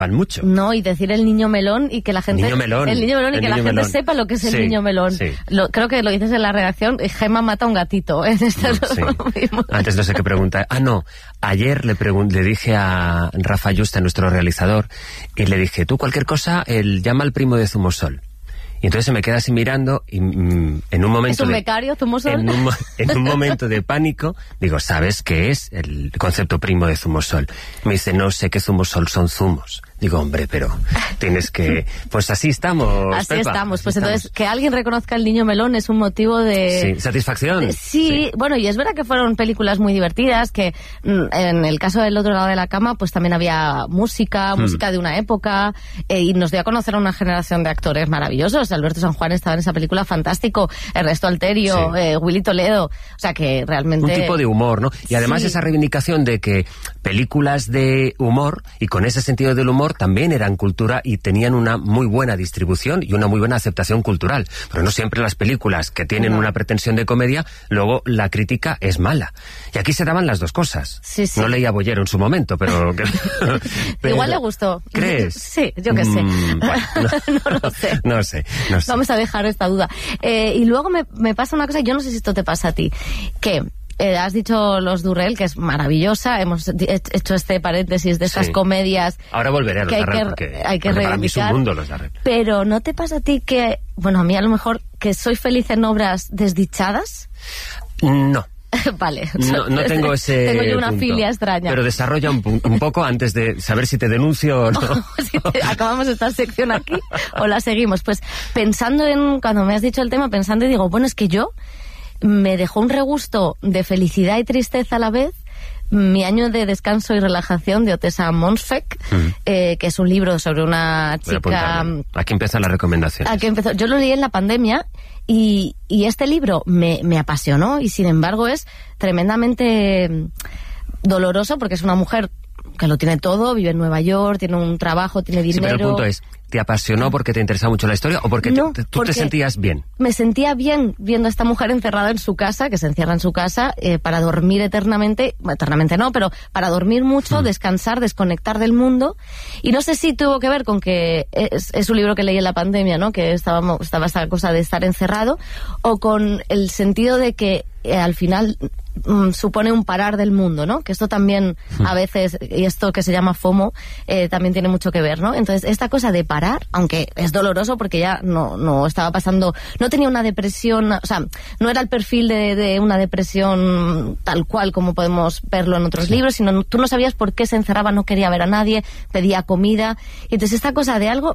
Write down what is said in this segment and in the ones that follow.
mucho. No, y decir el niño melón y que la gente... El niño melón y que la gente sepa lo que es el niño melón. Sí. Creo que lo dices en la redacción, Gemma mata a un gatito. Antes no sé qué pregunta. No, ayer le dije a Rafa Yusta, nuestro realizador, y le dije, tú cualquier cosa, llama al primo de Zumosol. Y entonces se me queda así mirando y en un momento... ¿Es un becario, Zumosol? En un momento de pánico, digo, ¿sabes qué es el concepto primo de Zumosol? Me dice, no sé qué Zumosol son zumos. Digo, hombre, pero tienes que... Pues así estamos, Así Pepa, estamos. Pues así entonces, estamos. que alguien reconozca el niño melón es un motivo de... Sí, satisfacción. Sí, bueno, y es verdad que fueron películas muy divertidas, que en el caso del otro lado de la cama, pues también había música de una época, y nos dio a conocer a una generación de actores maravillosos. Alberto San Juan estaba en esa película, fantástico. Ernesto Alterio, Willy Toledo. O sea, que realmente... Un tipo de humor, ¿no? Y además Sí. esa reivindicación de que películas de humor, y con ese sentido del humor, también eran cultura y tenían una muy buena distribución y una muy buena aceptación cultural. Pero no siempre las películas que tienen una pretensión de comedia, luego la crítica es mala. Y aquí se daban las dos cosas. Sí, sí. No leía Bollero en su momento, pero... Igual le gustó. ¿Crees? Sí, yo qué sé. Bueno, No lo sé. No sé. Vamos a dejar esta duda. Y luego me pasa una cosa, yo no sé si esto te pasa a ti, que... has dicho Los Durrell, que es maravillosa. Hemos hecho este paréntesis de estas comedias. Ahora volveré a Los Darrell, porque hay que reivindicar. para mí es un mundo Los Darrell. Pero ¿no te pasa a ti que, bueno, a mí a lo mejor, que soy feliz en obras desdichadas? No. Vale. No tengo ese Tengo yo una punto. filia extraña. Pero desarrolla un poco antes de saber si te denuncio o no. ¿Acabamos esta sección aquí o la seguimos? Pues pensando cuando me has dicho el tema, pensando y digo, bueno, es que yo me dejó un regusto de felicidad y tristeza a la vez mi año de descanso y relajación de Otessa Montfort, que es un libro sobre una chica... Aquí empiezan las recomendaciones. Aquí empezó. Yo lo leí en la pandemia y este libro me apasionó y sin embargo es tremendamente doloroso porque es una mujer que lo tiene todo, vive en Nueva York, tiene un trabajo, tiene dinero... Sí, pero el punto es, ¿te apasionó porque te interesaba mucho la historia o porque tú te sentías bien? Me sentía bien viendo a esta mujer encerrada en su casa, que se encierra en su casa, para dormir eternamente no, pero para dormir mucho, descansar, desconectar del mundo. Y no sé si tuvo que ver con que es un libro que leí en la pandemia, ¿no? Que estaba esta cosa de estar encerrado, o con el sentido de que al final supone un parar del mundo, ¿no? Que esto también a veces, y esto que se llama FOMO, también tiene mucho que ver, ¿no? Entonces, esta cosa de parar, aunque es doloroso porque ya no estaba pasando, no tenía una depresión, o sea, no era el perfil de una depresión tal cual como podemos verlo en otros libros, sino tú no sabías por qué se encerraba, no quería ver a nadie, pedía comida, y entonces esta cosa de algo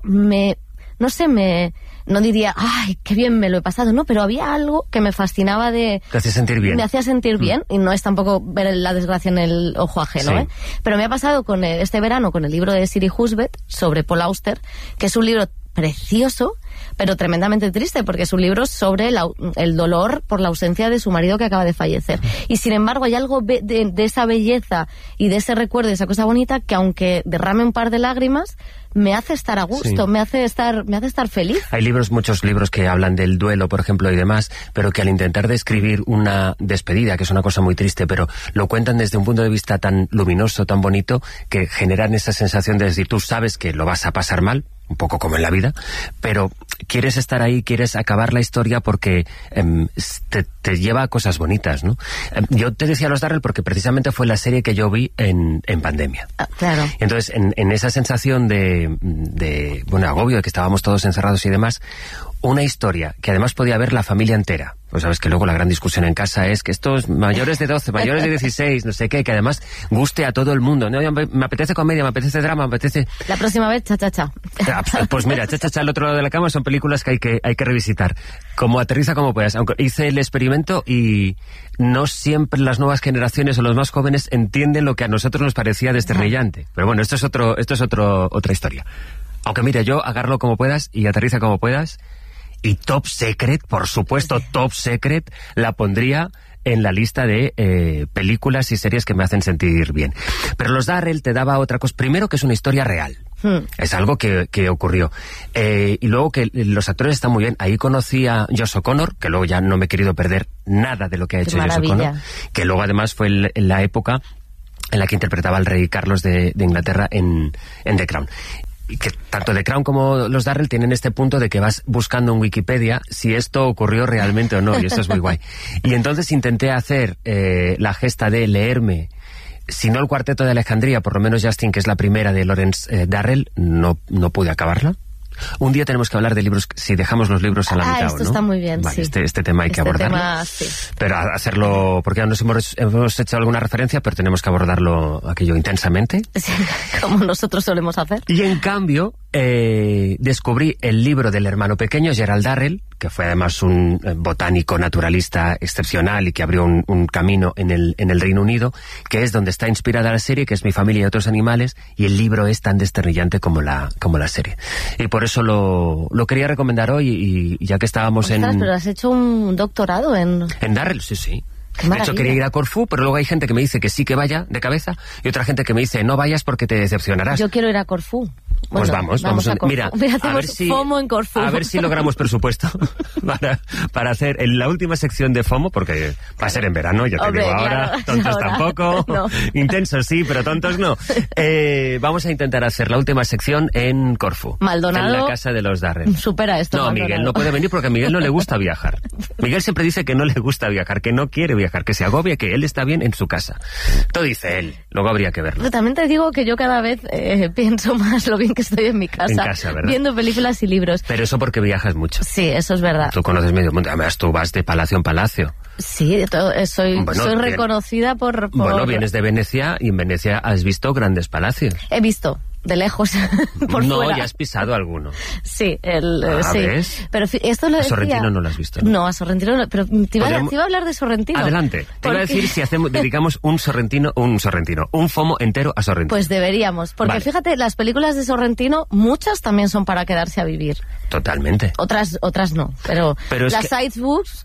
no diría, ay, qué bien me lo he pasado, no, pero había algo que me fascinaba Te hacía sentir bien. Me hacía sentir bien, y no es tampoco ver la desgracia en el ojo ajeno, Sí. Pero me ha pasado con este verano con el libro de Siri Husbeth sobre Paul Auster, que es un libro precioso, pero tremendamente triste, porque es un libro sobre el dolor por la ausencia de su marido que acaba de fallecer. Y sin embargo hay algo de esa belleza y de ese recuerdo, de esa cosa bonita, que aunque derrame un par de lágrimas, me hace estar a gusto, me hace estar feliz. Hay muchos libros que hablan del duelo, por ejemplo, y demás, pero que al intentar describir una despedida, que es una cosa muy triste, pero lo cuentan desde un punto de vista tan luminoso, tan bonito, que generan esa sensación de decir, tú sabes que lo vas a pasar mal, un poco como en la vida, pero quieres estar ahí, quieres acabar la historia porque te lleva a cosas bonitas, ¿no? Yo te decía Los Darrell porque precisamente fue la serie que yo vi en pandemia. Claro. Y entonces, en esa sensación de agobio, de que estábamos todos encerrados y demás, una historia que además podía ver la familia entera. Pues sabes que luego la gran discusión en casa es que estos mayores de 12, mayores de 16, no sé qué, que además guste a todo el mundo. No, me apetece comedia, me apetece drama, me apetece... La próxima vez, cha. Pues mira, cha, al otro lado de la cama son películas que hay que revisitar. Como Aterriza como puedas. Aunque hice el experimento y no siempre las nuevas generaciones o los más jóvenes entienden lo que a nosotros nos parecía desternillante. Pero bueno, esto es otra historia. Aunque mira, yo Agárralo como puedas y Aterriza como puedas... Y Top Secret, por supuesto, Top Secret, la pondría en la lista de películas y series que me hacen sentir bien. Pero Los Darrell te daba otra cosa. Primero, que es una historia real. Es algo que ocurrió. Y luego que los actores están muy bien. Ahí conocí a Josh O'Connor, que luego ya no me he querido perder nada de lo que ha hecho Josh O'Connor. Que luego además fue en la época en la que interpretaba al rey Carlos de Inglaterra en The Crown. Y que tanto The Crown como los Darrell tienen este punto de que vas buscando en Wikipedia si esto ocurrió realmente o no, y eso es muy guay. Y entonces intenté hacer la gesta de leerme, si no el Cuarteto de Alejandría, por lo menos Justine, que es la primera de Lawrence Darrell. No pude acabarla. Un día tenemos que hablar de libros, si dejamos los libros a la mitad, esto ¿no? está muy bien, vale, sí. Este tema hay que abordarlo. Sí. Pero hacerlo, porque ya nos hemos hecho alguna referencia, pero tenemos que abordarlo aquello intensamente. Sí, como nosotros solemos hacer. Y en cambio, descubrí el libro del hermano pequeño, Gerald Darrell, que fue además un botánico naturalista excepcional y que abrió un camino en el Reino Unido, que es donde está inspirada la serie, que es Mi familia y otros animales, y el libro es tan desternillante como la serie. Y por eso lo quería recomendar hoy, y ya que estábamos pero has hecho un doctorado en Darrell, sí. Qué de hecho, quería ir a Corfú, pero luego hay gente que me dice que sí que vaya de cabeza, y otra gente que me dice no vayas porque te decepcionarás. Yo quiero ir a Corfú. Pues bueno, vamos a Corfú. Mira, a ver si FOMO en Corfú. A ver si logramos presupuesto para hacer en la última sección de FOMO, porque va a ser en verano, ya te digo ahora, claro, tontos ahora, tampoco, no. Intensos sí, pero tontos no. Vamos a intentar hacer la última sección en Corfú, Maldonado, en la casa de los Darrell. Supera esto, No, Maldonado. Miguel no puede venir porque a Miguel no le gusta viajar. Miguel siempre dice que no le gusta viajar, que no quiere viajar, que se agobia, que él está bien en su casa. Todo dice él, luego habría que verlo. Pero también te digo que yo cada vez pienso más lo bien que estoy en mi casa. En casa, ¿verdad? Viendo películas y libros. Pero eso porque viajas mucho. Sí, eso es verdad. Tú conoces medio mundo, además tú vas de palacio en palacio. Sí, soy reconocida por... Bueno, vienes de Venecia y en Venecia has visto grandes palacios. He visto. De lejos, por no, fuera. Ya has pisado alguno. Sí, sí. ¿Ves? Pero esto lo decía... A Sorrentino no lo has visto, ¿no? No, a Sorrentino no, pero te iba a hablar de Sorrentino. Adelante. Te iba a decir si dedicamos un FOMO entero a Sorrentino. Pues deberíamos, porque Fíjate, las películas de Sorrentino, muchas también son para quedarse a vivir. Totalmente. Otras no, pero las Sipes Boobs,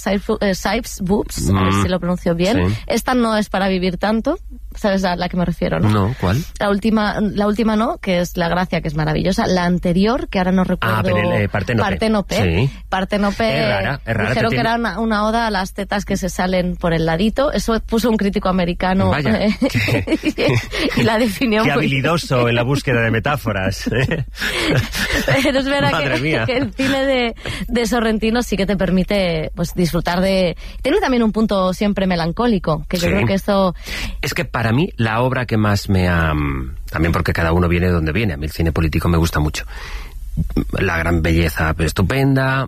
a ver si lo pronuncio bien, sí. Esta no es para vivir tanto, ¿sabes a la que me refiero, no? No, ¿cuál? La última no, que es La Gracia, que es maravillosa. La anterior, que ahora no recuerdo... Parténope. Sí. Parténope. Es rara. Dijeron que era una oda a las tetas que se salen por el ladito. Eso puso un crítico americano. Vaya. Y la definió... Qué habilidoso en la búsqueda de metáforas. Pero es verdad que el cine de Sorrentino sí que te permite pues disfrutar de... Tiene también un punto siempre melancólico, que yo creo que esto... Es que para mí la obra que más me ha... También porque cada uno viene de donde viene. A mí el cine político me gusta mucho. La gran belleza estupenda.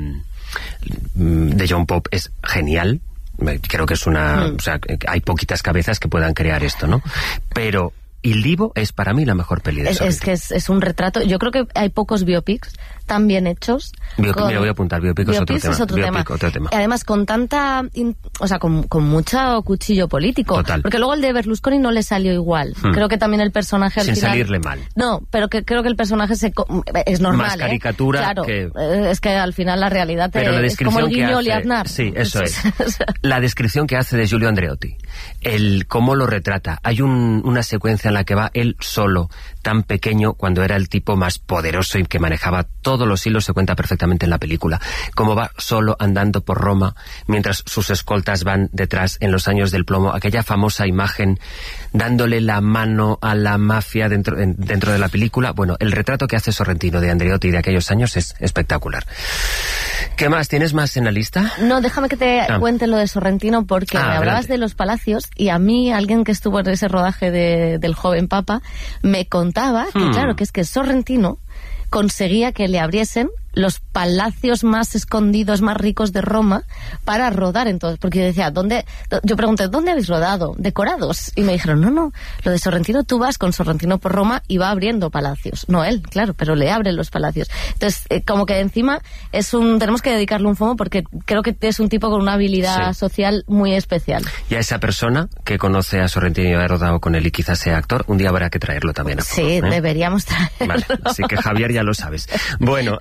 De John Pope es genial. Creo que es una... O sea, hay poquitas cabezas que puedan crear esto, ¿no? Pero Il Divo es para mí la mejor peli de Sorrentino. Es que es un retrato. Yo creo que hay pocos biopics tan bien hechos. Me voy a apuntar, biopic es otro tema. Y además con tanta... con mucho cuchillo político. Total. Porque luego el de Berlusconi no le salió igual. Creo que también el personaje al Sin final... salirle mal. No, pero creo que el personaje es normal. Más caricatura claro, que... es que al final la realidad es como el guiño y Aznar. Sí, eso es. La descripción que hace de Giulio Andreotti. Cómo lo retrata. Hay una secuencia en la que va él solo, tan pequeño, cuando era el tipo más poderoso y que manejaba todos los hilos, se cuenta perfectamente en la película. Cómo va solo andando por Roma, mientras sus escoltas van detrás en los años del plomo. Aquella famosa imagen dándole la mano a la mafia dentro de la película. Bueno, el retrato que hace Sorrentino de Andreotti de aquellos años es espectacular. ¿Qué más? ¿Tienes más en la lista? No, déjame que te cuente lo de Sorrentino, porque me hablabas de los palacios, y a mí, alguien que estuvo en ese rodaje del Joven Papa, me contaba que claro, que es que Sorrentino conseguía que le abriesen los palacios más escondidos, más ricos de Roma para rodar entonces, porque yo decía, yo pregunté, ¿dónde habéis rodado? ¿Decorados? Y me dijeron, no, lo de Sorrentino, tú vas con Sorrentino por Roma y va abriendo palacios. No él, claro, pero le abren los palacios. Entonces, como que encima tenemos que dedicarle un FOMO, porque creo que es un tipo con una habilidad social muy especial. Y a esa persona que conoce a Sorrentino y ha rodado con él y quizás sea actor, un día habrá que traerlo también a FOMO, Sí, deberíamos traerlo. Vale, así que Javier ya lo sabes. Bueno,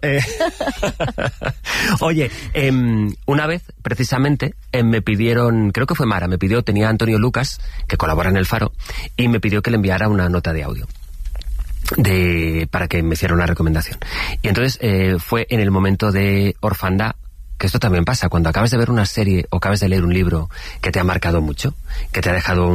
oye, una vez, precisamente, me pidieron, creo que fue Mara, tenía Antonio Lucas, que colabora en El Faro, y me pidió que le enviara una nota de audio para que me hiciera una recomendación. Y entonces fue en el momento de Orfandad, que esto también pasa. Cuando acabas de ver una serie o acabas de leer un libro que te ha marcado mucho, que te ha dejado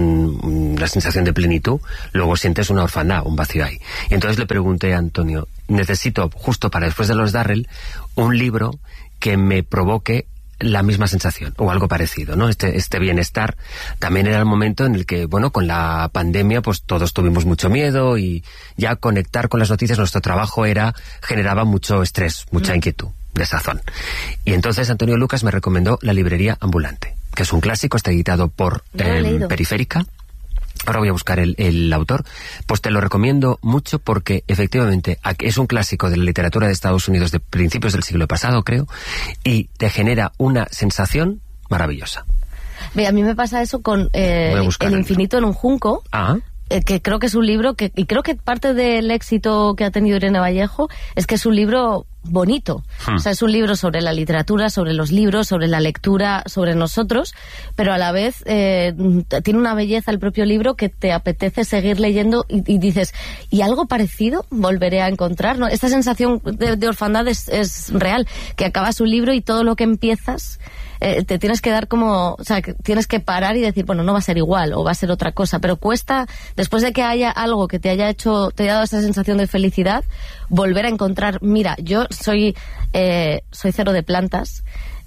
una sensación de plenitud, luego sientes una orfandad, un vacío ahí. Y entonces le pregunté a Antonio, necesito, justo para después de los Darrell, un libro que me provoque la misma sensación, o algo parecido, ¿no? Este bienestar. También era el momento en el que, bueno, con la pandemia, pues todos tuvimos mucho miedo y ya conectar con las noticias, nuestro trabajo generaba mucho estrés, mucha inquietud, desazón. Y entonces Antonio Lucas me recomendó La librería ambulante, que es un clásico, está editado por Periférica. Ahora voy a buscar el autor. Pues te lo recomiendo mucho porque efectivamente es un clásico de la literatura de Estados Unidos de principios del siglo pasado, creo, y te genera una sensación maravillosa. Ve, a mí me pasa eso con El infinito en un junco. Que creo que es un libro y creo que parte del éxito que ha tenido Irene Vallejo es que es un libro bonito. O sea, es un libro sobre la literatura, sobre los libros, sobre la lectura, sobre nosotros, pero a la vez tiene una belleza el propio libro que te apetece seguir leyendo y dices, ¿y algo parecido volveré a encontrar? ¿No? Esta sensación de orfandad es real, que acabas un libro y todo lo que empiezas te tienes que dar como, o sea, tienes que parar y decir, bueno, no va a ser igual o va a ser otra cosa, pero cuesta, después de que haya algo que te haya dado esa sensación de felicidad, volver a encontrar, mira, yo soy cero de plantas,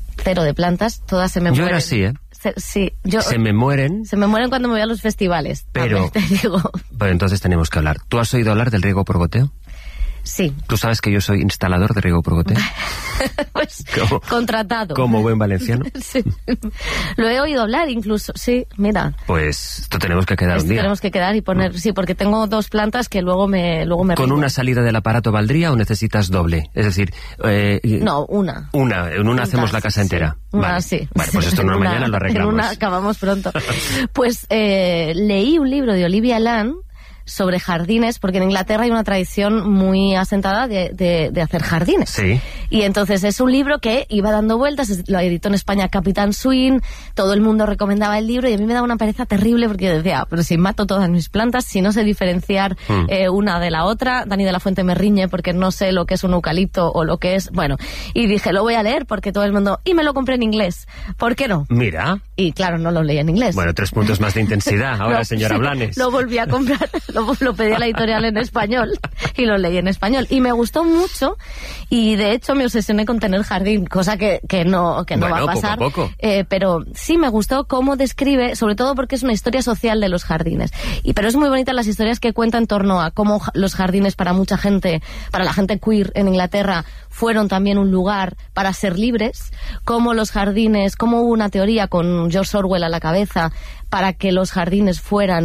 todas se me mueren. Yo era así, Sí, se me mueren cuando me voy a los festivales. Pero, te digo. Pero entonces tenemos que hablar. ¿Tú has oído hablar del riego por goteo? Sí. ¿Tú sabes que yo soy instalador de riego por goteo? Pues, contratado. Como buen valenciano. Sí. Lo he oído hablar incluso, sí, mira. Pues esto tenemos que quedar un día. Tenemos que quedar y poner, sí, porque tengo 2 plantas que luego me ¿Con una salida del aparato valdría o necesitas doble? Es decir... no, una. En una hacemos la casa entera. Sí. Una, sí. Vale, pues esto mañana lo arreglamos. En una acabamos pronto. Pues leí un libro de Olivia Land sobre jardines, porque en Inglaterra hay una tradición muy asentada de hacer jardines. Sí. Y entonces es un libro que iba dando vueltas, lo editó en España Capitán Swing, todo el mundo recomendaba el libro y a mí me daba una pereza terrible porque yo decía, pero si mato todas mis plantas, si no sé diferenciar una de la otra, Dani de la Fuente me riñe porque no sé lo que es un eucalipto o lo que es, bueno, y dije, lo voy a leer porque todo el mundo, y me lo compré en inglés, ¿por qué no? Mira. Y claro, no lo leí en inglés. Bueno, 3 puntos más de intensidad ahora, señora Blanes. Lo volví a comprar, lo pedí a la editorial en español y lo leí en español y me gustó mucho y de hecho me obsesioné con tener jardín, cosa que no va a pasar, poco a poco. Pero sí me gustó cómo describe, sobre todo porque es una historia social de los jardines, pero es muy bonita las historias que cuenta en torno a cómo los jardines para mucha gente, para la gente queer en Inglaterra, fueron también un lugar para ser libres, cómo los jardines, cómo hubo una teoría con George Orwell a la cabeza para que los jardines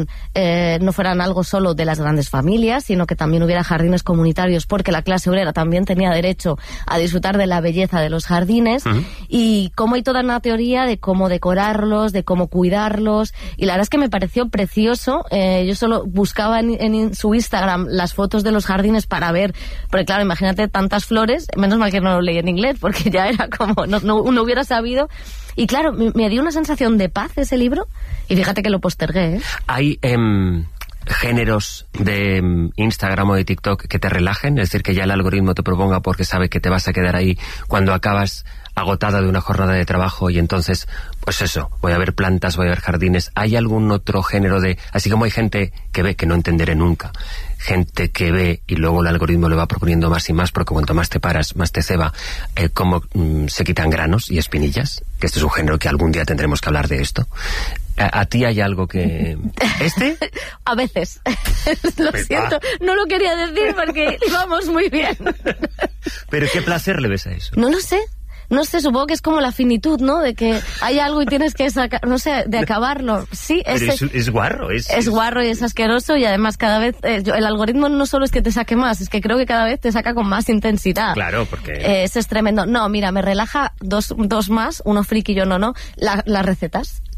no fueran algo solo de las grandes familias, sino que también hubiera jardines comunitarios, porque la clase obrera también tenía derecho a disfrutar de la belleza de los jardines, y cómo hay toda una teoría de cómo decorarlos, de cómo cuidarlos, y la verdad es que me pareció precioso. Yo solo buscaba en su Instagram las fotos de los jardines para ver, porque claro, imagínate tantas flores, menos mal que no lo leí en inglés, porque ya era como, no hubiera sabido. Y claro, me dio una sensación de paz ese libro, y fíjate que lo postergué, ¿eh? Hay géneros de Instagram o de TikTok que te relajen, es decir, que ya el algoritmo te proponga porque sabe que te vas a quedar ahí cuando acabas agotada de una jornada de trabajo y entonces, pues eso, voy a ver plantas, voy a ver jardines. ¿Hay algún otro género así como hay gente que ve, que no entenderé nunca, gente que ve y luego el algoritmo le va proponiendo más y más porque cuanto más te paras, más te ceba, cómo se quitan granos y espinillas, que este es un género que algún día tendremos que hablar de esto? ¿A ti hay algo que...? ¿Este? A veces. Lo siento, no lo quería decir porque íbamos muy bien. ¿Pero qué placer le ves a eso? No lo sé. No sé, supongo que es como la finitud, ¿no? De que hay algo y tienes que sacar, no sé, de acabarlo. Sí, pero es guarro. Es guarro y es asqueroso y además cada vez... el algoritmo no solo es que te saque más, es que creo que cada vez te saca con más intensidad. Claro, porque... Eso es tremendo. No, mira, me relaja dos más, uno friki y yo no, las recetas.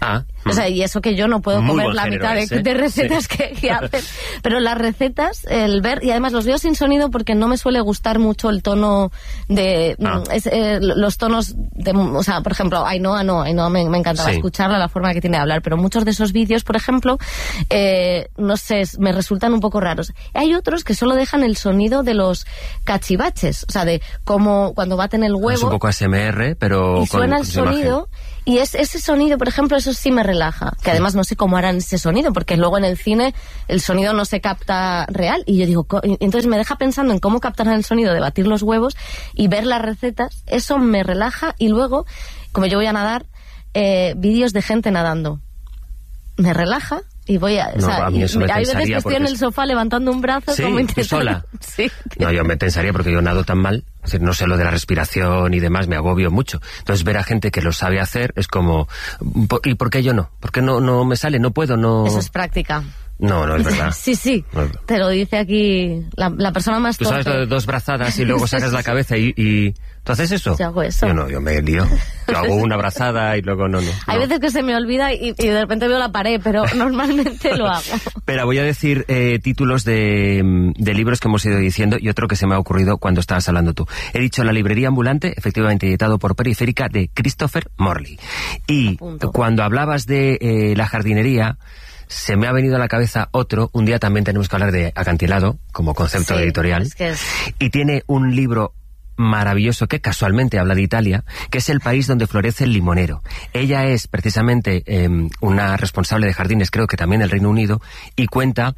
O sea, y eso que yo no puedo comer la mitad de recetas sí. que hacen. Pero las recetas, el ver, y además los veo sin sonido porque no me suele gustar mucho el tono de... los tonos de... O sea, por ejemplo, Ainhoa me encantaba escucharla, la forma que tiene de hablar, pero muchos de esos vídeos, por ejemplo, no sé, me resultan un poco raros. Hay otros que solo dejan el sonido de los cachivaches, o sea, de cómo cuando baten el huevo... Es un poco ASMR, pero... Y suena el sonido... Y ese sonido, por ejemplo, eso sí me relaja. Que además no sé cómo harán ese sonido, porque luego en el cine el sonido no se capta real. Y yo digo, entonces me deja pensando en cómo captarán el sonido de batir los huevos y ver las recetas. Eso me relaja. Y luego, como yo voy a nadar, vídeos de gente nadando. Me relaja. Y voy a... a mí eso me hay veces que estoy en el sofá levantando un brazo como intentando... ¿Sola? Sí. No, yo me tensaría porque yo nado tan mal, es decir, no sé lo de la respiración y demás, me agobio mucho. Entonces ver a gente que lo sabe hacer es como... ¿Y por qué yo no? ¿Por qué no me sale? No puedo, no... Eso es práctica. No es verdad. Sí. No, te lo dice aquí la persona más torpe. Tú sabes lo de 2 brazadas y luego sacas la cabeza y... ¿Tú haces eso? Yo hago eso. Yo me lío. Yo hago una brazada y luego no. Hay veces que se me olvida y de repente veo la pared, pero normalmente lo hago. Pero voy a decir títulos de libros que hemos ido diciendo y otro que se me ha ocurrido cuando estabas hablando tú. He dicho La librería ambulante, efectivamente editado por Periférica, de Christopher Morley. Y cuando hablabas de la jardinería... Se me ha venido a la cabeza otro, un día también tenemos que hablar de acantilado, como concepto editorial, y tiene un libro maravilloso que casualmente habla de Italia, que es el país donde florece el limonero. Ella es precisamente una responsable de jardines, creo que también del Reino Unido, y cuenta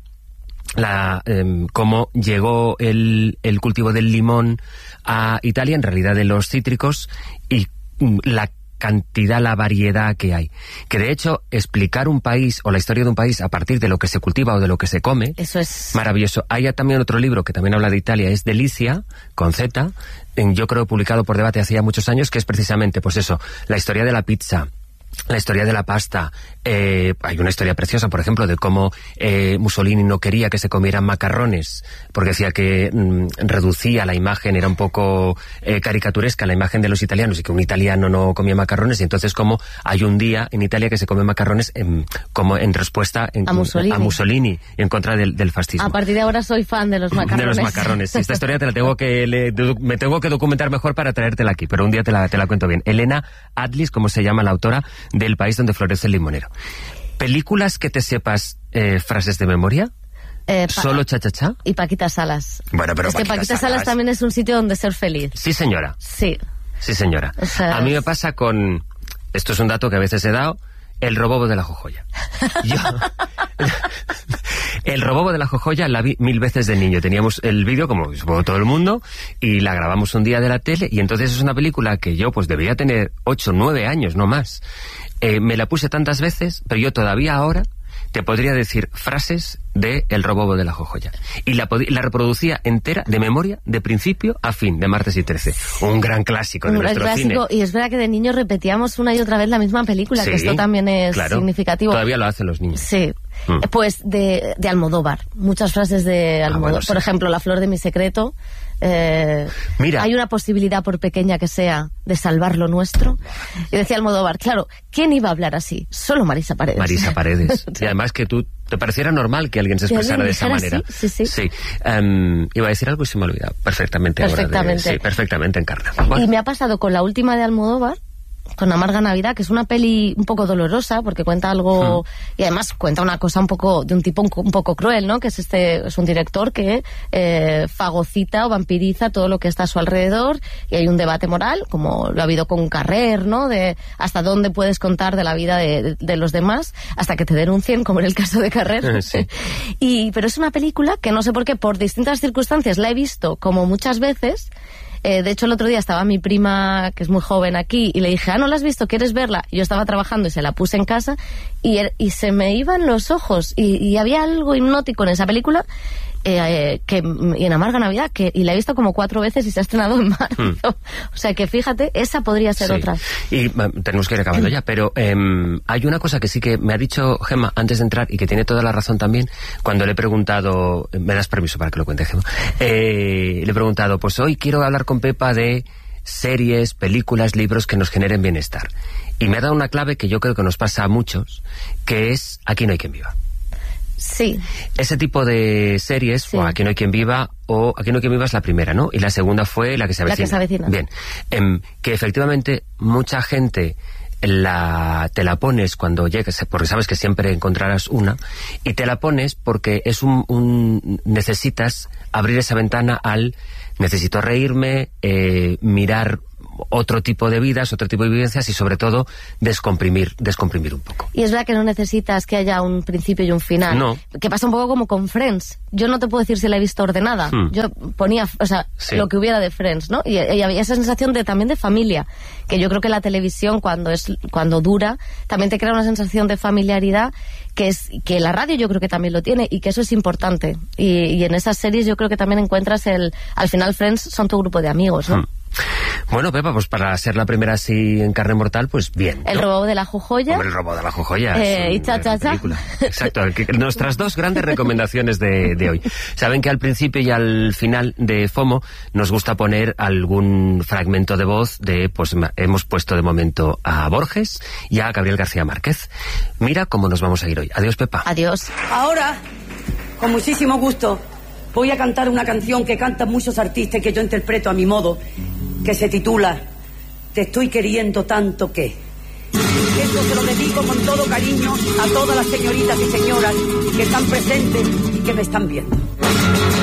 cómo llegó el cultivo del limón a Italia, en realidad de los cítricos, y la cantidad, la variedad que hay. Que de hecho, explicar un país o la historia de un país a partir de lo que se cultiva o de lo que se come, eso es maravilloso. Hay también otro libro que también habla de Italia, es Delicia, con Z, yo creo publicado por Debate hace ya muchos años, que es precisamente, pues eso, la historia de la pizza, la historia de la pasta. Hay una historia preciosa, por ejemplo, de cómo Mussolini no quería que se comieran macarrones, porque decía que reducía la imagen, era un poco caricaturesca la imagen de los italianos, y que un italiano no comía macarrones, y entonces como hay un día en Italia que se come macarrones como en respuesta a Mussolini y en contra del fascismo. A partir de ahora soy fan de los macarrones. De los macarrones. Esta historia te la tengo me tengo que documentar mejor para traértela aquí, pero un día te la cuento bien. Elena Adlis, como se llama la autora del país donde florece el limonero. ¿Películas que te sepas frases de memoria? ¿Solo cha-cha-cha? Y Paquita Salas. Bueno, pero es que Paquita Salas también es un sitio donde ser feliz. Sí, señora. Sí. Sí, señora. O sea, a mí me pasa con... Esto es un dato que a veces he dado... El robobo de la Jojoya. El robobo de la Jojoya la vi 1000 veces de niño. Teníamos el vídeo, como supongo todo el mundo, y la grabamos un día de la tele, y entonces es una película que yo pues debería tener 8 o 9 años, no más. Me la puse tantas veces, pero yo todavía ahora te podría decir frases de El robobo de la Jojoya. Y la reproducía entera, de memoria, de principio a fin, de Martes y 13. Un gran clásico de nuestro cine. Y es verdad que de niños repetíamos una y otra vez la misma película, que esto también es significativo. Todavía lo hacen los niños. Sí. Pues de Almodóvar. Muchas frases de Almodóvar. Bueno, por ejemplo, La flor de mi secreto. Mira, hay una posibilidad, por pequeña que sea, de salvar lo nuestro. Y decía Almodóvar, claro, ¿quién iba a hablar así? Solo Marisa Paredes. Marisa Paredes. Y además que tú te pareciera normal que alguien se expresara de esa manera. Sí. Iba a decir algo y se me ha olvidado. Perfectamente. Sí, perfectamente encarna. Bueno. Y me ha pasado con la última de Almodóvar, con Amarga Navidad, que es una peli un poco dolorosa, porque cuenta algo, y además cuenta una cosa un poco, de un tipo un poco cruel, ¿no? Que es un director que fagocita o vampiriza todo lo que está a su alrededor, y hay un debate moral, como lo ha habido con Carrer, ¿no? De hasta dónde puedes contar de la vida de los demás, hasta que te denuncien, como en el caso de Carrer. Sí. Pero es una película que no sé por qué, por distintas circunstancias, la he visto como muchas veces. De hecho, el otro día estaba mi prima, que es muy joven, aquí, y le dije, ¿no la has visto? ¿Quieres verla? Y yo estaba trabajando y se la puse en casa, y se me iban los ojos, y había algo hipnótico en esa película, y en Amarga Navidad, y la he visto como 4 veces y se ha estrenado en marzo. O sea que fíjate, esa podría ser otra. Y tenemos que ir acabando ya, pero hay una cosa que sí que me ha dicho Gemma antes de entrar, y que tiene toda la razón también, cuando le he preguntado, ¿me das permiso para que lo cuente, Gemma? Le he preguntado, pues hoy quiero hablar con Pepa de series, películas, libros que nos generen bienestar. Y me ha dado una clave que yo creo que nos pasa a muchos, que es Aquí no hay quien viva. Sí. Ese tipo de series, Sí. o Aquí no hay quien viva, o Aquí no hay quien viva es la primera, ¿no? Y la segunda fue La que se avecina. La que se avecina. Bien. Que efectivamente mucha gente te la pones cuando llegues, porque sabes que siempre encontrarás una, y te la pones porque es necesitas abrir esa ventana al necesito reírme, mirar otro tipo de vidas, otro tipo de vivencias y sobre todo descomprimir un poco. Y es verdad que no necesitas que haya un principio y un final. No. Que pasa un poco como con Friends. Yo no te puedo decir si la he visto ordenada. Yo ponía, o sea, Sí. lo que hubiera de Friends, ¿no? Y había esa sensación también de familia, que yo creo que la televisión cuando dura, también te crea una sensación de familiaridad que la radio yo creo que también lo tiene y que eso es importante. Y en esas series yo creo que también encuentras al final Friends son tu grupo de amigos, ¿no? Bueno, Pepa, pues para ser la primera así en carne mortal, pues bien, ¿no? El robo de la jojoya. Hombre, el robo de la jojoya. Y cha, cha, cha. Película. Exacto. Nuestras dos grandes recomendaciones de hoy. Saben que al principio y al final de FOMO nos gusta poner algún fragmento de voz pues hemos puesto de momento a Borges y a Gabriel García Márquez. Mira cómo nos vamos a ir hoy. Adiós, Pepa. Adiós. Ahora, con muchísimo gusto, voy a cantar una canción que cantan muchos artistas y que yo interpreto a mi modo, que se titula Te estoy queriendo tanto que. Esto se lo dedico con todo cariño a todas las señoritas y señoras que están presentes y que me están viendo.